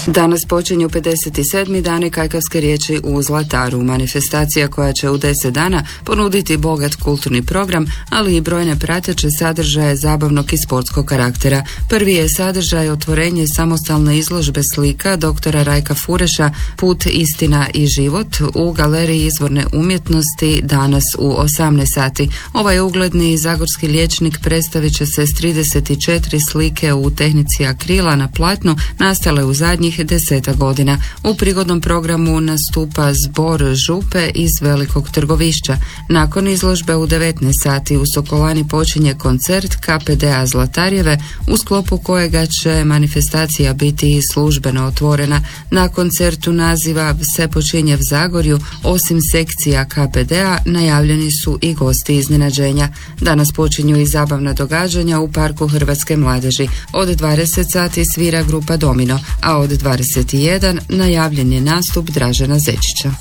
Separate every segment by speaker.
Speaker 1: Danas počinju 57. dani kajkavske riječi u Zlataru, manifestacija koja će u 10 dana ponuditi bogat kulturni program, ali i brojne prateće sadržaje zabavnog i sportskog karaktera. Prvi je sadržaj otvorenje samostalne izložbe slika doktora Rajka Fureša Put, istina i život u Galeriji izvorne umjetnosti danas u 18 sati. Ovaj ugledni zagorski liječnik predstavit će se s 34 slike u tehnici akrila na platnu nastale u zadnjih 10 godina. U prigodnom programu nastupa zbor župe iz Velikog Trgovišća. Nakon izložbe u 19 sati u Sokolani počinje koncert KPDA Zlatarjeve, u sklopu kojega će manifestacija biti službeno otvorena. Na koncertu naziva Se počinje v Zagorju, osim sekcija KPDA, najavljeni su i gosti iznenađenja. Danas počinju i zabavna događanja u Parku Hrvatske mladeži. Od 20 sati svira grupa Domino, a od 21 najavljen je nastup Dražena Zečića.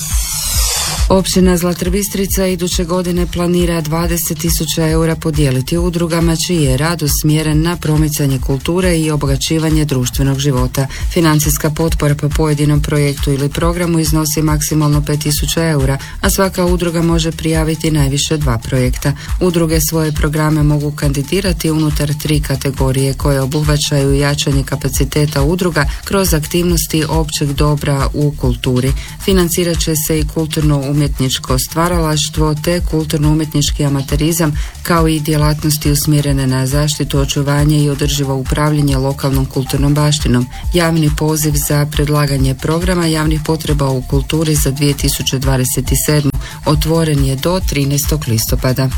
Speaker 1: Općina Zlatar Bistrica iduće godine planira 20.000 eura podijeliti udrugama čiji je rad usmjeren na promicanje kulture i obogaćivanje društvenog života. Financijska potpora po pojedinom projektu ili programu iznosi maksimalno 5.000 eura, a svaka udruga može prijaviti najviše 2 projekta. Udruge svoje programe mogu kandidirati unutar 3 kategorije koje obuhvaćaju jačanje kapaciteta udruga kroz aktivnosti općeg dobra u kulturi. Financirat će se i kulturno-umjetničko stvaralaštvo te kulturno-umjetnički amaterizam, kao i djelatnosti usmjerene na zaštitu, očuvanje i održivo upravljanje lokalnom kulturnom baštinom. Javni poziv za predlaganje programa javnih potreba u kulturi za 2027. otvoren je do 13. listopada.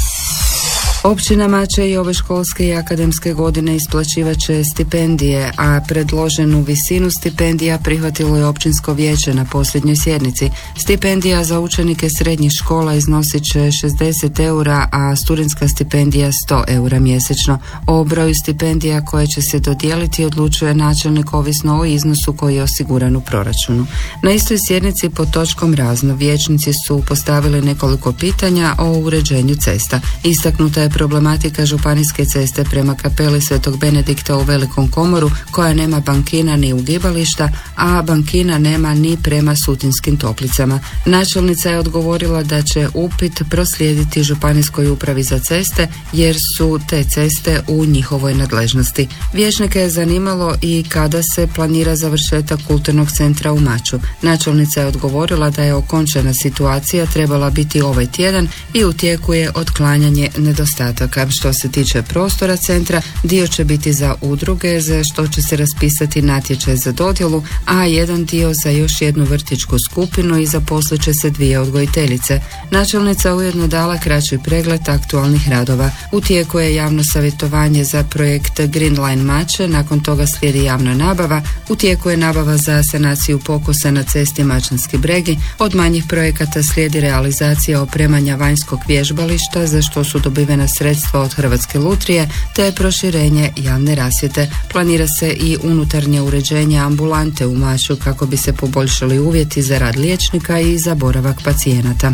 Speaker 1: Općinama će i ove školske i akademske godine isplaćivat će stipendije, a predloženu visinu stipendija prihvatilo je općinsko vijeće na posljednjoj sjednici. Stipendija za učenike srednjih škola iznosit će 60 eura, a studentska stipendija 100 eura mjesečno. O broju stipendija koje će se dodijeliti odlučuje načelnik ovisno o iznosu koji je osiguran u proračunu. Na istoj sjednici pod točkom razno vijećnici su postavili nekoliko pitanja o uređenju cesta. Istaknuta je problematika županijske ceste prema kapeli Svetog Benedikta u Velikom Komoru, koja nema bankina ni ugibališta, a bankina nema ni prema Sutinskim Toplicama. Načelnica je odgovorila da će upit proslijediti županijskoj upravi za ceste, jer su te ceste u njihovoj nadležnosti. Vijećnike je zanimalo i kada se planira završetak kulturnog centra u Maču. Načelnica je odgovorila da je okončana situacija trebala biti ovaj tjedan i u tijeku je otklanjanje nedostataka. Što se tiče prostora centra, dio će biti za udruge, za što će se raspisati natječaj za dodjelu, a jedan dio za još jednu vrtićku skupinu i zaposlit će se 2 odgojiteljice. Načelnica ujedno dala kraći pregled aktualnih radova. U tijeku je javno savjetovanje za projekt Green Line Mače, nakon toga slijedi javna nabava. U tijeku je nabava za sanaciju pokosa na cesti Mačanski Bregi. Od manjih projekata slijedi realizacija opremanja vanjskog vježbališta, za što su dobivena sredstva od Hrvatske lutrije, te proširenje javne rasvjete. Planira se i unutarnje uređenje ambulante u Maču kako bi se poboljšali uvjeti za rad liječnika i za boravak pacijenata.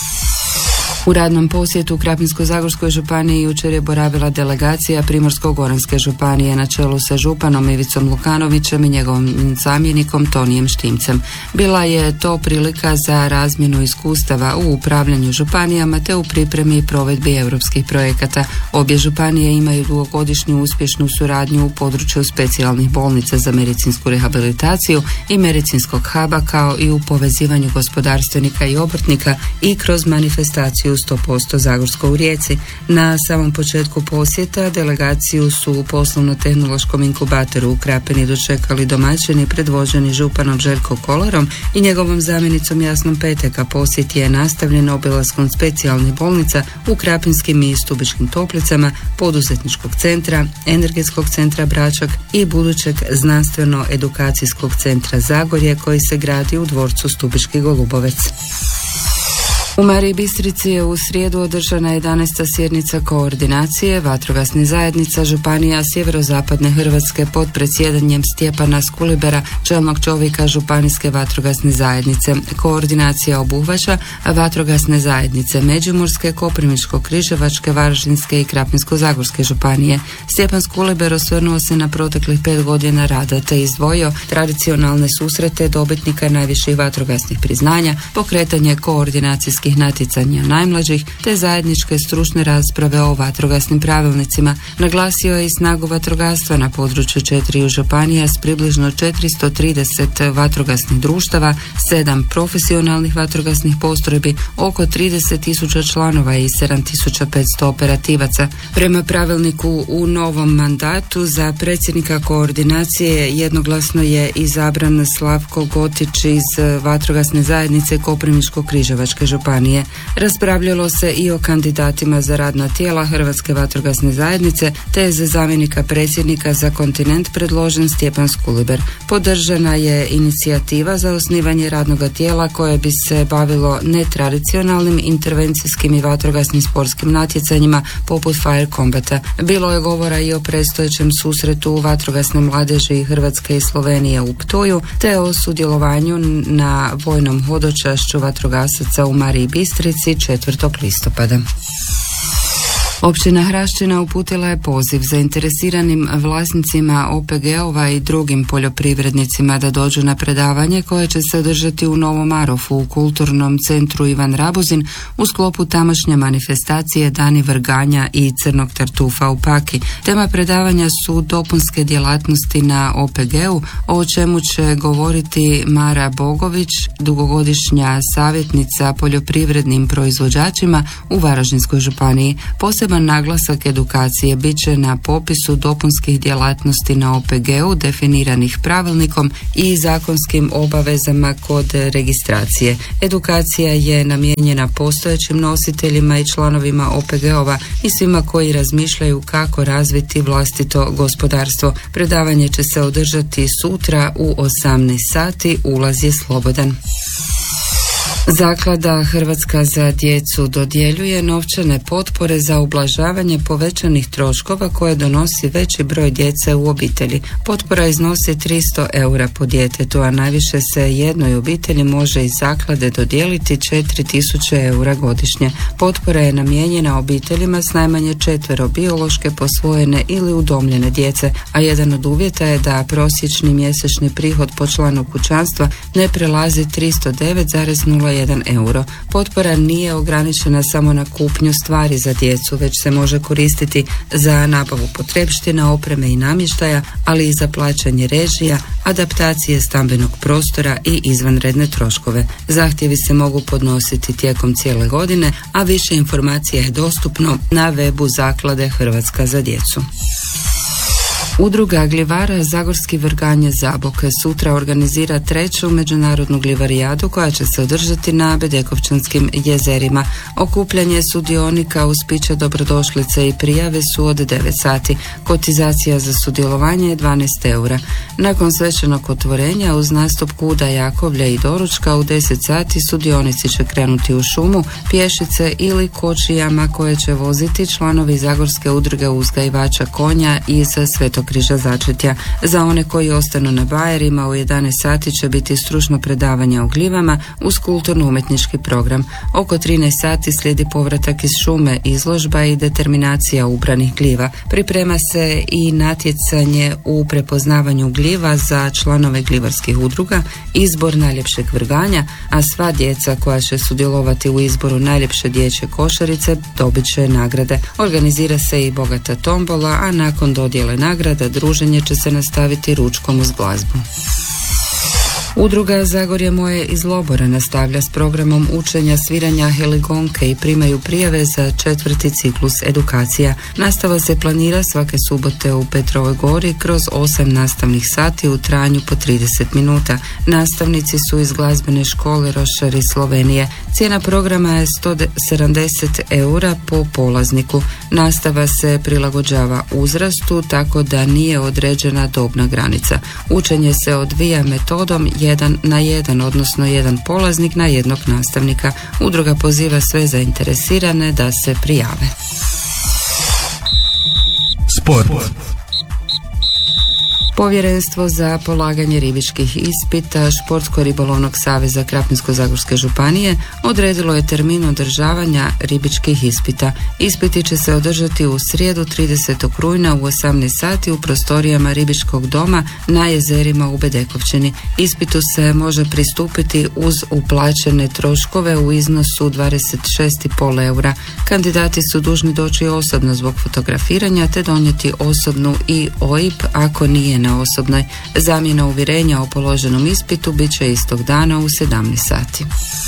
Speaker 1: U radnom posjetu u Krapinsko-zagorskoj županiji jučer je boravila delegacija Primorsko-goranske županije na čelu sa županom Ivicom Lukanovićem i njegovim zamjenikom Tonijem Štimcem. Bila je to prilika za razmjenu iskustava u upravljanju županijama te u pripremi i provedbi europskih projekata. Obje županije imaju dugogodišnju uspješnu suradnju u području specijalnih bolnica za medicinsku rehabilitaciju i medicinskog huba, kao i u povezivanju gospodarstvenika i obrtnika i kroz manifestaciju 100% Zagorsko u Rijeci. Na samom početku posjeta delegaciju su u poslovno-tehnološkom inkubatoru u Krapini dočekali domaćini predvođeni županom Željko Kolarom i njegovom zamjenicom Jasnom Peteka. Posjet je nastavljen obilaskom specijalnih bolnica u Krapinskim i Stubičkim Toplicama, poduzetničkog centra, energetskog centra Bračak i budućeg znanstveno-edukacijskog centra Zagorje koji se gradi u dvorcu Stubički Golubovec. U Mariji Bistrici je u srijedu održana 11. sjednica koordinacije vatrogasnih zajednica županija sjeverozapadne Hrvatske pod predsjedanjem Stjepana Skulibera, čelnog čovjeka županijske vatrogasne zajednice. Koordinacija obuhvaća vatrogasne zajednice Međimurske, Koprivničko-križevačke, Varaždinske i Krapinsko-zagorske županije. Stjepan Skuliber osvrnuo se na proteklih 5 godina rada te izdvojio tradicionalne susrete dobitnika najviših vatrogasnih priznanja, pokretanje koordinacijskih natjecanja najmlađih te zajedničke stručne rasprave o vatrogasnim pravilnicima. Naglasio je i snagu vatrogastva na području 4 županija s približno 430 vatrogasnih društava, 7 profesionalnih vatrogasnih postrojbi, oko 30.000 članova i 7.500 operativaca. Prema pravilniku u novom mandatu za predsjednika koordinacije jednoglasno je izabran Slavko Gotić iz vatrogasne zajednice Koprivničko-križevačke županije. Raspravljalo se i o kandidatima za radna tijela Hrvatske vatrogasne zajednice, te je za zamjenika predsjednika za kontinent predložen Stjepan Skuliber. Podržana je inicijativa za osnivanje radnog tijela koje bi se bavilo netradicionalnim intervencijskim i vatrogasnim sportskim natjecanjima poput Fire Combata. Bilo je govora i o predstojećem susretu vatrogasne mladeži Hrvatske i Slovenije u Ptuju, te o sudjelovanju na vojnom hodočašću vatrogasaca u Mariji Bistrici 4. listopada. Općina Hraščina uputila je poziv zainteresiranim vlasnicima OPG-ova i drugim poljoprivrednicima da dođu na predavanje koje će se održati u Novom Marofu u kulturnom centru Ivan Rabuzin u sklopu tamošnje manifestacije Dani vrganja i crnog tartufa u Paki. Tema predavanja su dopunske djelatnosti na OPG-u, o čemu će govoriti Mara Bogović, dugogodišnja savjetnica poljoprivrednim proizvođačima u Varaždinskoj županiji. Poseban naglasak edukacije bit će na popisu dopunskih djelatnosti na OPG-u definiranih pravilnikom i zakonskim obavezama kod registracije. Edukacija je namijenjena postojećim nositeljima i članovima OPG-ova i svima koji razmišljaju kako razviti vlastito gospodarstvo. Predavanje će se održati sutra u 18 sati, ulaz je slobodan. Zaklada Hrvatska za djecu dodjeljuje novčane potpore za ublažavanje povećanih troškova koje donosi veći broj djece u obitelji. Potpora iznosi 300 eura po djetetu, a najviše se jednoj obitelji može iz zaklade dodijeliti 4000 eura godišnje. Potpora je namijenjena obiteljima s najmanje 4 biološke, posvojene ili udomljene djece, a jedan od uvjeta je da prosječni mjesečni prihod po članu kućanstva ne prelazi 309,01 euro. Potpora nije ograničena samo na kupnju stvari za djecu, već se može koristiti za nabavu potrepština, opreme i namještaja, ali i za plaćanje režija, adaptacije stambenog prostora i izvanredne troškove. Zahtjevi se mogu podnositi tijekom cijele godine, a više informacija je dostupno na webu Zaklade Hrvatska za djecu. Udruga glivara Zagorski vrganje Zabok sutra organizira 3. međunarodnu glivarijadu koja će se održati na Bedekovčanskim jezerima. Okupljanje sudionika uz piće dobrodošlice i prijave su od 9 sati. Kotizacija za sudjelovanje je 12 eura. Nakon svečanog otvorenja uz nastup kuda, jakovlja i doručka u 10 sati sudionici će krenuti u šumu, pješice ili kočijama koje će voziti članovi Zagorske udruge uzgajivača konja iz Svetog Križa Začetja. Za one koji ostanu na bajerima u 11 sati će biti stručno predavanje o glivama uz kulturno-umjetnički program. Oko 13 sati slijedi povratak iz šume, izložba i determinacija ubranih gljiva. Priprema se i natjecanje u prepoznavanju gljiva za članove glivarskih udruga, izbor najljepšeg vrganja, a sva djeca koja će sudjelovati u izboru najljepše dječje košarice dobit će nagrade. Organizira se i bogata tombola, a nakon dodjele nagrada druženje će se nastaviti ručkom uz glazbu. Udruga Zagorje moje iz Lobora nastavlja s programom učenja sviranja heligonke i primaju prijave za 4. ciklus edukacija. Nastava se planira svake subote u Petrovoj Gori kroz 8 nastavnih sati u trajanju po 30 minuta. Nastavnici su iz glazbene škole Rošar iz Slovenije. Cijena programa je 170 eura po polazniku. Nastava se prilagođava uzrastu tako da nije određena dobna granica. Učenje se odvija metodom 1:1, odnosno jedan polaznik na jednog nastavnika. Udruga poziva sve zainteresirane da se prijave.
Speaker 2: Sport.
Speaker 1: Povjerenstvo za polaganje ribičkih ispita Športsko-ribolovnog saveza Krapinsko-zagorske županije odredilo je termin održavanja ribičkih ispita. Ispiti će se održati u srijedu 30. rujna u 18 sati u prostorijama ribičkog doma na jezerima u Bedekovčini. Ispitu se može pristupiti uz uplaćene troškove u iznosu 26,5 eura. Kandidati su dužni doći osobno zbog fotografiranja te donijeti osobnu i OIB ako nije na osobnoj. Zamjena uvjerenja o položenom ispitu bit će istog dana u 17 sati.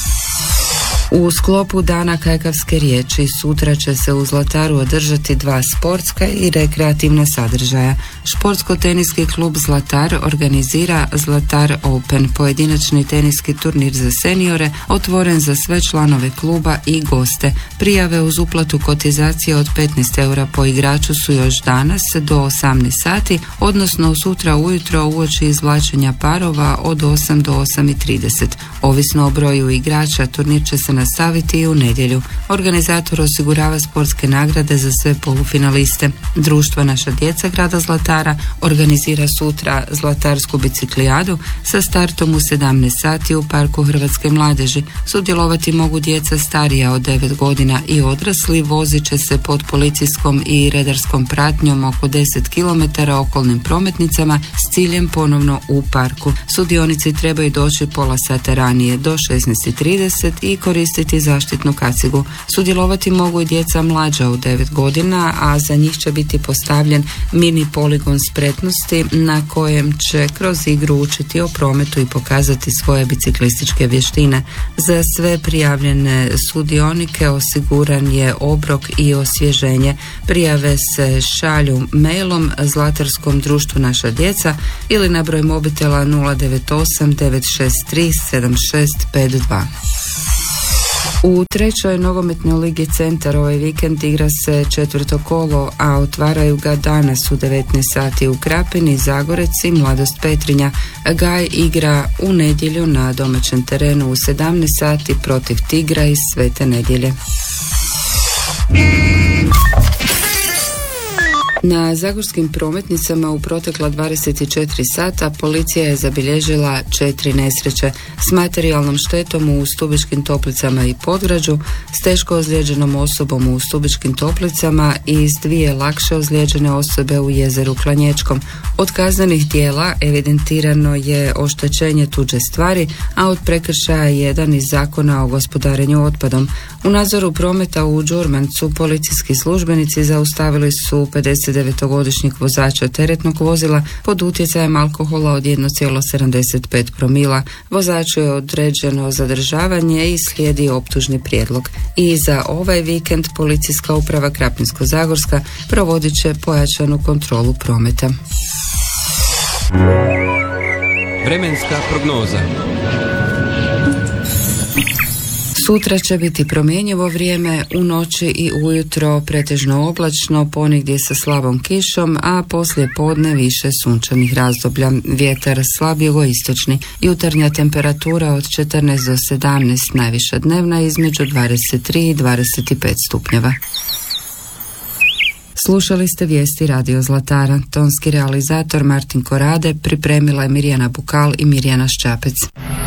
Speaker 1: U sklopu Dana kajkavske riječi sutra će se u Zlataru održati 2 sportska i rekreativna sadržaja. Športsko-teniski klub Zlatar organizira Zlatar Open, pojedinačni teniski turnir za seniore, otvoren za sve članove kluba i goste. Prijave uz uplatu kotizacije od 15 eura po igraču su još danas do 18 sati, odnosno sutra ujutro uoči izvlačenja parova od 8 do 8:30. Ovisno o broju igrača, turnir će se nastaviti i u nedjelju. Organizator osigurava sportske nagrade za sve polufinaliste. Društvo Naša djeca grada Zlatara organizira sutra Zlatarsku biciklijadu sa startom u 17 sati u Parku Hrvatske mladeži. Sudjelovati mogu djeca starija od 9 godina i odrasli. Vozit će se pod policijskom i redarskom pratnjom oko 10 km okolnim prometnicama s ciljem ponovno u parku. Sudionici trebaju doći pola sata ranije do 16:30 i koristiti zaštitnu kacigu. Sudjelovati mogu i djeca mlađa od 9 godina, a za njih će biti postavljen mini poligon spretnosti na kojem će kroz igru učiti o prometu i pokazati svoje biciklističke vještine. Za sve prijavljene sudionike osiguran je obrok i osvježenje. Prijave se šalju mailom Zlatarskom društvu Naša djeca ili na broj mobitela 098 963 7652. U trećoj nogometnoj ligi Centar ovaj vikend igra se četvrto kolo, a otvaraju ga danas u 19 sati u Krapini, Zagorec i Mladost Petrinja. Gaj igra u nedjelju na domaćem terenu u 17 sati protiv Tigra iz Svete Nedjelje. Na zagorskim prometnicama u protekla 24 sata policija je zabilježila 4 nesreće s materijalnom štetom u Stubičkim Toplicama i Podgrađu, s teško ozlijeđenom osobom u Stubičkim Toplicama i s 2 lakše ozlijeđene osobe u Jezeru Klanječkom. Od kaznenih djela evidentirano je oštećenje tuđe stvari, a od prekršaja 1 iz Zakona o gospodarenju otpadom. U nadzoru prometa u Đurmancu policijski službenici zaustavili su 59-godišnjeg vozača teretnog vozila pod utjecajem alkohola od 1,75 promila. Vozaču je određeno zadržavanje i slijedi optužni prijedlog. I za ovaj vikend policijska uprava Krapinsko-zagorska provodit će pojačanu kontrolu prometa.
Speaker 3: Vremenska prognoza.
Speaker 1: Sutra će biti promjenjivo vrijeme, u noći i ujutro pretežno oblačno, ponegdje sa slabom kišom, a poslije podne više sunčanih razdoblja. Vjetar slab jugoistočni, jutarnja temperatura od 14 do 17, najviša dnevna između 23 i 25 stupnjeva. Slušali ste vijesti Radio Zlatara. Tonski realizator Martin Korade, pripremila je Mirjana Bukal i Mirjana Ščapec.